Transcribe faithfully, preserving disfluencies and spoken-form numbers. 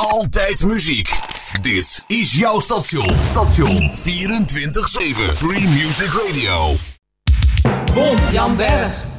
Altijd muziek. Dit is jouw station. Station vierentwintig zeven. Free Music Radio. Bond, Jan Berg.